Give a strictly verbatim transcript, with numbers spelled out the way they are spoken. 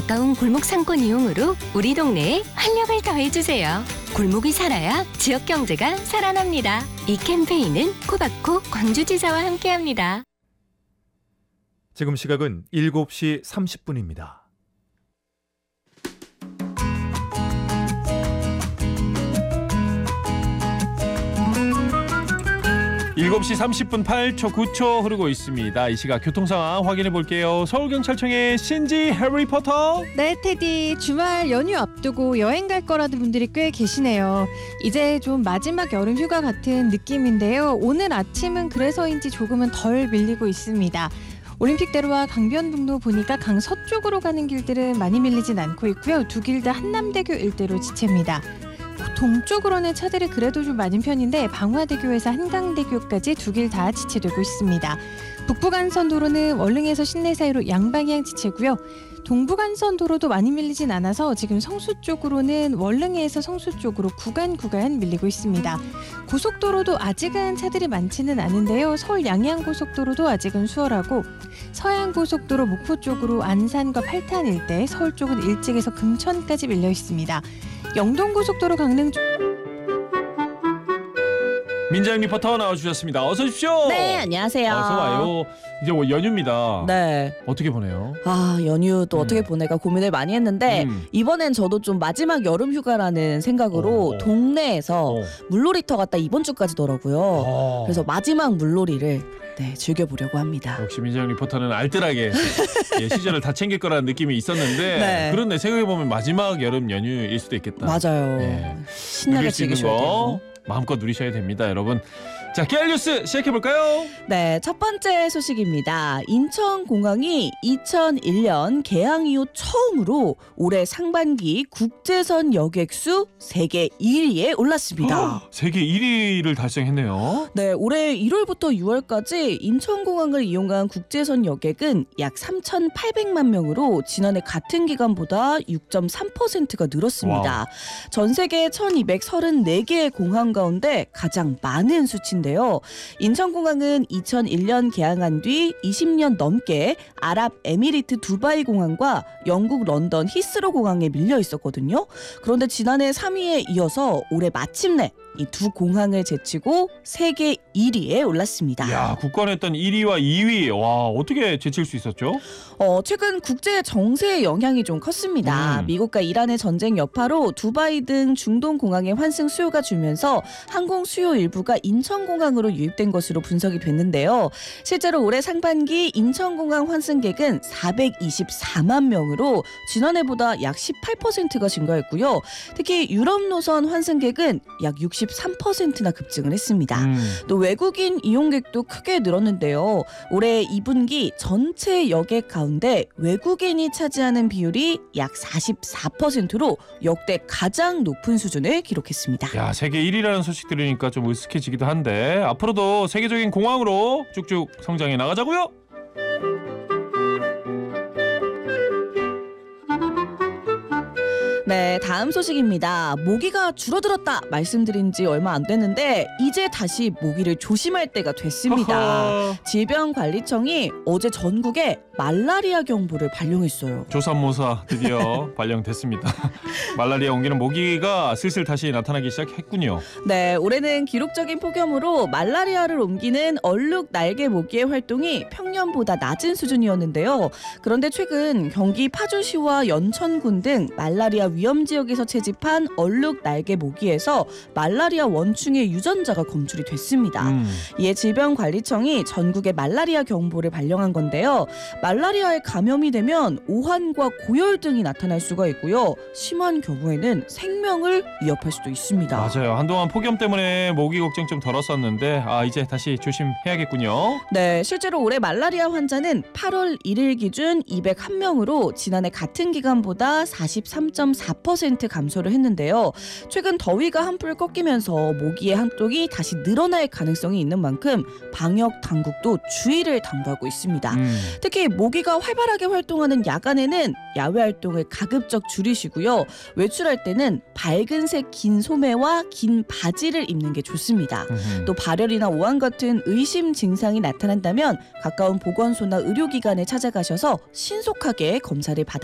가까운 골목 상권 이용으로 우리 동네에 활력을 더해주세요. 골목이 살아야 지역 경제가 살아납니다. 이 캠페인은 코바코 광주지사와 함께합니다. 지금 시각은 일곱 시 삼십 분입니다. 일곱 시 삼십 분 팔 초 구 초 흐르고 있습니다. 이 시각 교통 상황 확인해 볼게요. 서울경찰청의 신지 해리포터. 네, 테디. 주말 연휴 앞두고 여행 갈 거라는 분들이 꽤 계시네요. 이제 좀 마지막 여름 휴가 같은 느낌인데요. 오늘 아침은 그래서인지 조금은 덜 밀리고 있습니다. 올림픽대로와 강변북로 보니까 강 서쪽으로 가는 길들은 많이 밀리진 않고 있고요. 두 길 다 한남대교 일대로 지체입니다. 동쪽으로는 차들이 그래도 좀 많은 편인데 방화대교에서 한강대교까지 두 길 다 지체되고 있습니다. 북부간선 도로는 월릉에서 신내 사이로 양방향 지체고요. 동부간선 도로도 많이 밀리진 않아서 지금 성수 쪽으로는 월릉에서 성수 쪽으로 구간 구간 밀리고 있습니다. 고속도로도 아직은 차들이 많지는 않은데요. 서울 양양고속도로도 아직은 수월하고 서양고속도로 목포 쪽으로 안산과 팔탄 일대, 서울 쪽은 일찍에서 금천까지 밀려 있습니다. 영동고속도로 강릉 쪽 민정 리포터 나와주셨습니다. 어서 오십시오. 네, 안녕하세요. 어서 와요. 이제 뭐 연휴입니다. 네. 어떻게 보내요? 아, 연휴 또 음. 어떻게 보내가 고민을 많이 했는데 음. 이번엔 저도 좀 마지막 여름 휴가라는 생각으로 어. 동네에서 어. 물놀이터 갔다 이번 주까지더라고요. 어. 그래서 마지막 물놀이를 네, 즐겨보려고 합니다. 역시 민정 리포터는 알뜰하게 예, 시절을 다 챙길 거라는 느낌이 있었는데 네. 그런데 생각해보면 마지막 여름 연휴일 수도 있겠다. 맞아요. 네. 신나게 누릴 수 있는 즐기셔야 돼요. 거 마음껏 누리셔야 됩니다, 여러분. 자, 깨알 뉴스 시작해볼까요? 네, 첫 번째 소식입니다. 인천공항이 이천일 년 개항 이후 처음으로 올해 상반기 국제선 여객수 세계 일 위에 올랐습니다. 세계 일 위를 달성했네요. 네, 올해 일월부터 유월까지 인천공항을 이용한 국제선 여객은 약 삼천팔백만 명으로 지난해 같은 기간보다 육 점 삼 퍼센트가 늘었습니다. 와우. 전 세계 천이백삼십사 개의 공항 가운데 가장 많은 수치인데요. 인천공항은 이천일 년 개항한 뒤 이십 년 넘게 아랍에미리트 두바이 공항과 영국 런던 히스로 공항에 밀려 있었거든요. 그런데 지난해 삼 위에 이어서 올해 마침내 이 두 공항을 제치고 세계 일 위에 올랐습니다. 야, 굳건했던 일 위와 이 위. 와, 어떻게 제칠 수 있었죠? 어, 최근 국제 정세의 영향이 좀 컸습니다. 음. 미국과 이란의 전쟁 여파로 두바이 등 중동 공항의 환승 수요가 줄면서 항공 수요 일부가 인천공항으로 유입된 것으로 분석이 됐는데요. 실제로 올해 상반기 인천공항 환승객은 사백이십사만 명으로 지난해보다 약 십팔 퍼센트가 증가했고요. 특히 유럽 노선 환승객은 약 육십삼 퍼센트나 급증을 했습니다. 음. 또 외국인 이용객도 크게 늘었는데요. 올해 이 분기 전체 여객 가운데 외국인이 차지하는 비율이 약 사십사 퍼센트로 역대 가장 높은 수준을 기록했습니다. 야, 세계 일 위라는 소식 들으니까 좀 으쓱해지기도 한데 앞으로도 세계적인 공항으로 쭉쭉 성장해 나가자고요. 네, 다음 소식입니다. 모기가 줄어들었다 말씀드린 지 얼마 안 됐는데 이제 다시 모기를 조심할 때가 됐습니다. 허허. 질병관리청이 어제 전국에 말라리아 경보를 발령했어요. 조삼모사 드디어 발령됐습니다. 말라리아 옮기는 모기가 슬슬 다시 나타나기 시작했군요. 네, 올해는 기록적인 폭염으로 말라리아를 옮기는 얼룩 날개 모기의 활동이 평년보다 낮은 수준이었는데요. 그런데 최근 경기 파주시와 연천군 등 말라리아 위험 지역에서 채집한 얼룩 날개 모기에서 말라리아 원충의 유전자가 검출이 됐습니다. 음. 이에 질병관리청이 전국에 말라리아 경보를 발령한 건데요. 말라리아에 감염이 되면 오한과 고열 등이 나타날 수가 있고요. 심한 경우에는 생명을 위협할 수도 있습니다. 맞아요. 한동안 폭염 때문에 모기 걱정 좀 덜었었는데 아, 이제 다시 조심해야겠군요. 네, 실제로 올해 말라리아 환자는 팔월 일일 기준 이백일 명으로 지난해 같은 기간보다 사십삼 점 사 퍼센트 감소를 했는데요. 최근 더위가 한풀 꺾이면서 모기의 한쪽이 다시 늘어날 가능성이 있는 만큼 방역 당국도 주의를 당부하고 있습니다. 음. 특히 모기가 활발하게 활동하는 야간에는 야외 활동을 가급적 줄이시고요. 외출할 때는 밝은색 긴 소매와 긴 바지를 입는 게 좋습니다. 음흠. 또 발열이나 오한 같은 의심 증상이 나타난다면 가까운 보건소나 의료기관에 찾아가셔서 신속하게 검사를 받아